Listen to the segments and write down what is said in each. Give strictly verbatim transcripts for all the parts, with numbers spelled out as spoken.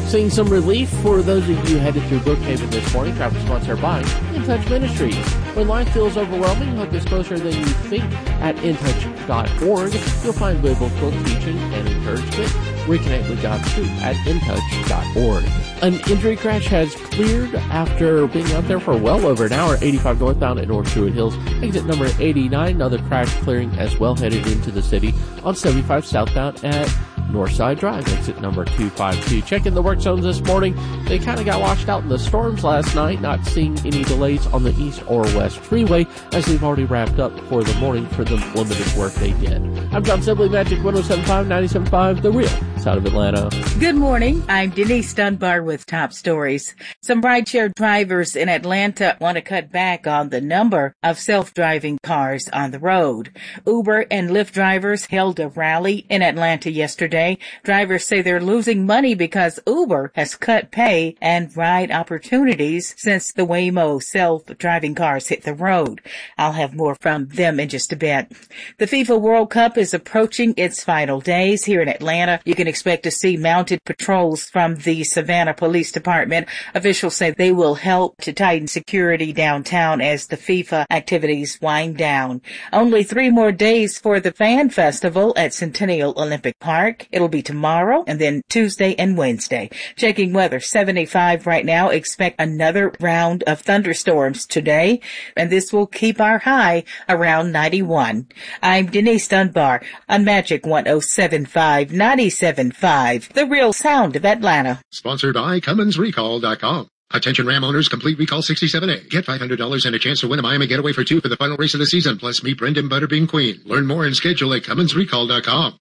Seeing some relief for those of you headed through Brookhaven this morning. Traffic sponsored by In Touch Ministries. When life feels overwhelming, hope is closer than you think. At in touch dot org, you'll find biblical teaching and encouragement. Reconnect with God's truth at in touch dot org. An injury crash has cleared after being out there for well over an hour. eighty-five northbound at North Druid Hills. Exit number eighty-nine. Another crash clearing as well headed into the city on seventy-five southbound at Northside Drive, exit number two fifty-two. Checking the work zones this morning. They kind of got washed out in the storms last night. Not seeing any delays on the east or west freeway as they've already wrapped up for the morning for the limited work they did. I'm John Sibley, Magic one oh seven point five, ninety-seven point five, The Real, Sound of Atlanta. Good morning. I'm Denise Dunbar with Top Stories. Some rideshare drivers in Atlanta want to cut back on the number of self-driving cars on the road. Uber and Lyft drivers held a rally in Atlanta yesterday. Drivers say they're losing money because Uber has cut pay and ride opportunities since the Waymo self-driving cars hit the road. I'll have more from them in just a bit. The FIFA World Cup is approaching its final days here in Atlanta. You can expect to see mounted patrols from the Savannah Police Department. Officials say they will help to tighten security downtown as the FIFA activities wind down. Only three more days for the Fan Festival at Centennial Olympic Park. It'll be tomorrow and then Tuesday and Wednesday. Checking weather, seventy-five right now. Expect another round of thunderstorms today, and this will keep our high around ninety-one. I'm Denise Dunbar on Magic one oh seven point five, ninety-seven point five, The Real Sound of Atlanta. Sponsored by Cummins Recall dot com. Attention Ram owners, complete recall sixty-seven A. Get five hundred dollars and a chance to win a Miami getaway for two for the final race of the season, plus meet Brendan Butterbean Queen. Learn more and schedule at Cummins Recall dot com.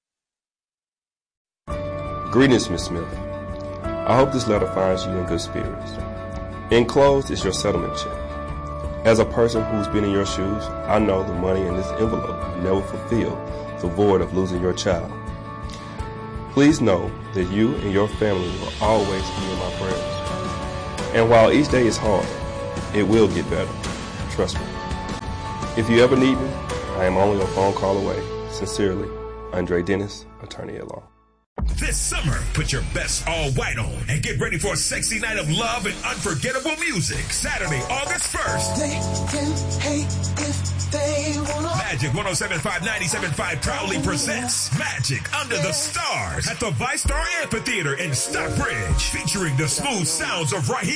Greetings, Miss Smith. I hope this letter finds you in good spirits. Enclosed is your settlement check. As a person who's been in your shoes, I know the money in this envelope will never fulfill the void of losing your child. Please know that you and your family will always be in my prayers. And while each day is hard, it will get better. Trust me. If you ever need me, I am only a phone call away. Sincerely, Andre Dennis, attorney at law. This summer, put your best all-white on and get ready for a sexy night of love and unforgettable music. Saturday, August first. They can hate if they wanna. Magic one oh seven point five, ninety-seven point five proudly presents Magic Under the Stars at the ViStar Amphitheater in Stockbridge, featuring the smooth sounds of Raheem